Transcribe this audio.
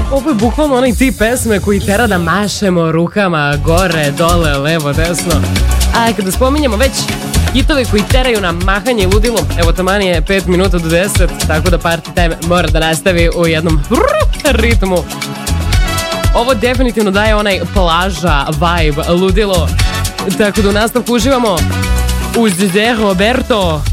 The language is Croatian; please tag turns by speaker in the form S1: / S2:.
S1: Ovo je bukvalno onaj tip pesme koji tera da mašemo rukama gore, dole, levo, desno. A kada spominjemo već hitove koji teraju na mahanje i ludilo, evo taman je 5 minuta do 10, tako da party time mora da nastavi u jednom ritmu. Ovo definitivno daje onaj plaža vibe, ludilo. Tako da u nastavku uživamo uz Roberto.